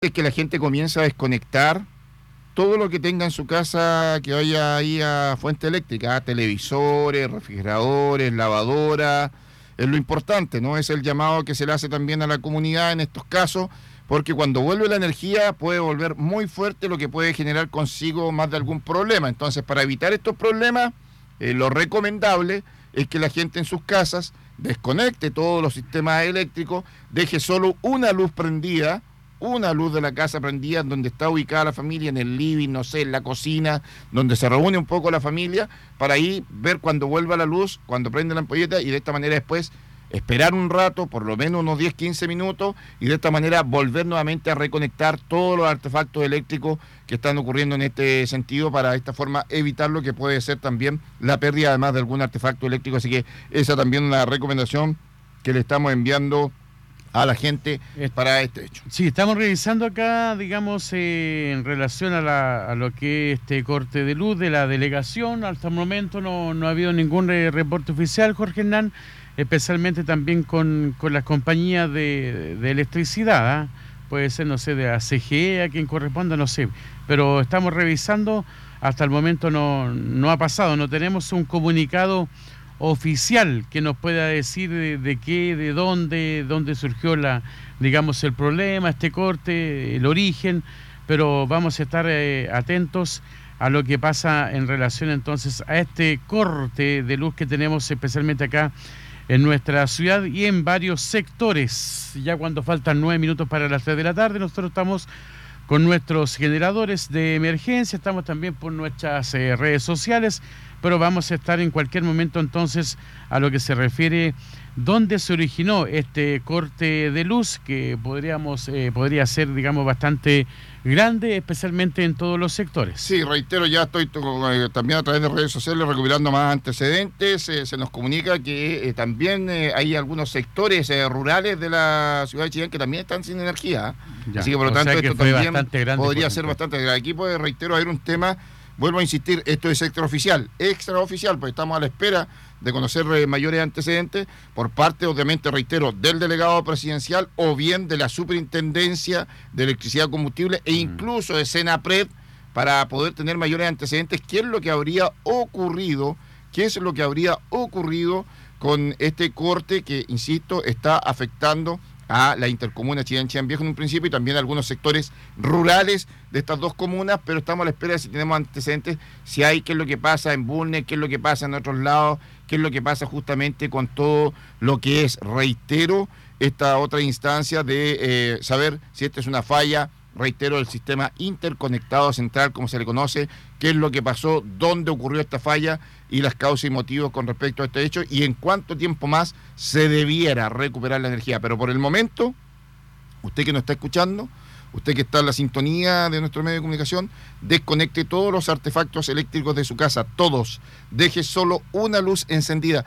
es que la gente comienza a desconectar todo lo que tenga en su casa que vaya ahí a fuente eléctrica, televisores, refrigeradores, lavadoras, es lo importante, ¿no? Es el llamado que se le hace también a la comunidad en estos casos, porque cuando vuelve la energía puede volver muy fuerte, lo que puede generar consigo más de algún problema. Entonces, para evitar estos problemas, lo recomendable es que la gente en sus casas desconecte todos los sistemas eléctricos, deje solo una luz prendida, una luz de la casa prendida donde está ubicada la familia, en el living, no sé, en la cocina, donde se reúne un poco la familia, para ahí ver cuando vuelva la luz, cuando prende la ampolleta, y de esta manera después esperar un rato, por lo menos unos 10-15 minutos, y de esta manera volver nuevamente a reconectar todos los artefactos eléctricos que están ocurriendo en este sentido, para de esta forma evitar lo que puede ser también la pérdida además de algún artefacto eléctrico. Así que esa también es una recomendación que le estamos enviando a la gente para este hecho. Sí, estamos revisando acá, digamos, en relación a lo que es este corte de luz de la delegación. Hasta el momento no ha habido ningún reporte oficial, Jorge Hernán, especialmente también con las compañías de electricidad, ¿eh? Puede ser, no sé, de ACGE, a quien corresponda, no sé, pero estamos revisando. Hasta el momento no ha pasado, no tenemos un comunicado oficial que nos pueda decir de qué, de dónde surgió digamos, el problema, este corte, el origen, pero vamos a estar atentos a lo que pasa en relación entonces a este corte de luz que tenemos especialmente acá en nuestra ciudad y en varios sectores. Ya cuando faltan 9 minutos para las 3 de la tarde, nosotros estamos con nuestros generadores de emergencia, estamos también por nuestras redes sociales, pero vamos a estar en cualquier momento entonces a lo que se refiere dónde se originó este corte de luz, que podría ser, digamos, bastante grande, especialmente en todos los sectores. Sí, reitero, ya estoy también a través de redes sociales recuperando más antecedentes. Se nos comunica que también hay algunos sectores rurales de la ciudad de Chillán que también están sin energía. Ya, así que por lo tanto esto también podría ser ejemplo. bastante grande. Aquí puede, reitero, haber un tema. Vuelvo a insistir, esto es extraoficial, porque estamos a la espera de conocer mayores antecedentes por parte, obviamente, reitero, del delegado presidencial o bien de la Superintendencia de Electricidad y Combustible e incluso de Senapred, para poder tener mayores antecedentes, qué es lo que habría ocurrido con este corte que, insisto, está afectando a la intercomuna Chillán Viejo en un principio y también a algunos sectores rurales de estas dos comunas, pero estamos a la espera de si tenemos antecedentes, si hay, qué es lo que pasa en Bulnes, qué es lo que pasa en otros lados, qué es lo que pasa justamente con todo lo que es, reitero, esta otra instancia de saber si esta es una falla, reitero, el sistema interconectado central, como se le conoce, qué es lo que pasó, dónde ocurrió esta falla y las causas y motivos con respecto a este hecho y en cuánto tiempo más se debiera recuperar la energía. Pero por el momento, usted que nos está escuchando, usted que está en la sintonía de nuestro medio de comunicación, desconecte todos los artefactos eléctricos de su casa, todos. Deje solo una luz encendida,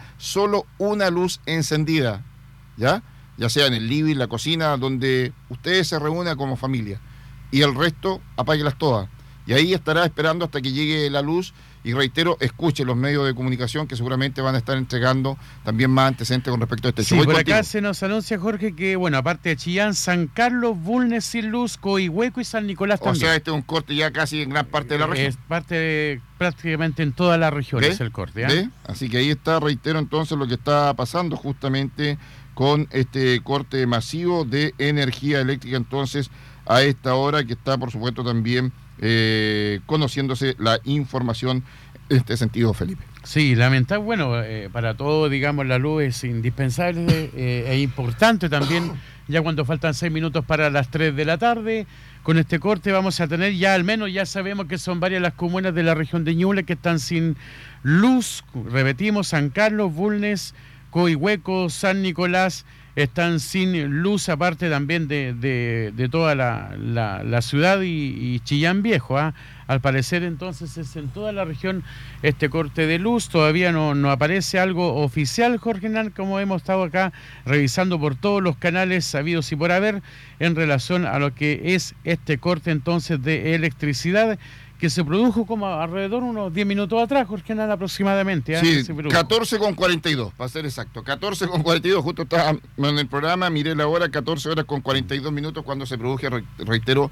¿ya? Ya sea en el living, la cocina, donde ustedes se reúnan como familia. Y el resto, apáguelas todas. Y ahí estará esperando hasta que llegue la luz. Y reitero, escuche los medios de comunicación que seguramente van a estar entregando también más antecedentes con respecto a este hecho. Sí, por acá se nos anuncia, Jorge, que, bueno, aparte de Chillán, San Carlos, Bulnes, Sin Luz, Coihueco y San Nicolás también. O sea, este es un corte ya casi en gran parte de la región. Es prácticamente en toda la región es el corte. ¿Ve? Así que ahí está, reitero entonces lo que está pasando justamente con este corte masivo de energía eléctrica entonces a esta hora, que está por supuesto también conociéndose la información en este sentido, Felipe. Sí, lamentable, bueno, para todo, digamos, la luz es indispensable e importante también, ya cuando faltan 6 minutos para las 3 de la tarde, con este corte vamos a tener ya, al menos ya sabemos que son varias las comunas de la región de Ñuble que están sin luz, repetimos, San Carlos, Bulnes, Coihueco, San Nicolás, están sin luz, aparte también de toda la ciudad y Chillán Viejo. Al parecer entonces es en toda la región este corte de luz, todavía no aparece algo oficial, Jorge Hernán, como hemos estado acá revisando por todos los canales sabidos y por haber en relación a lo que es este corte entonces de electricidad, que se produjo como alrededor unos 10 minutos atrás, Jorge Hernán, aproximadamente. Sí, 14:42, para ser exacto. 14:42, justo estaba en el programa, miré la hora, 14 horas con 42 minutos cuando se produjo, reitero,